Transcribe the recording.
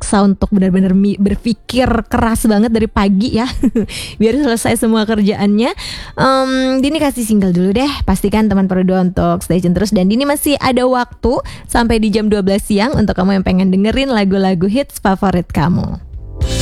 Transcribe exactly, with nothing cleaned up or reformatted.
dipaksa untuk benar-benar mi- berpikir keras banget dari pagi ya biar selesai semua kerjaannya. um, Dini kasih single dulu deh. Pastikan teman Pro dua untuk stay tune terus. Dan Dini masih ada waktu sampai di jam dua belas siang untuk kamu yang pengen dengerin lagu-lagu hits favorit kamu.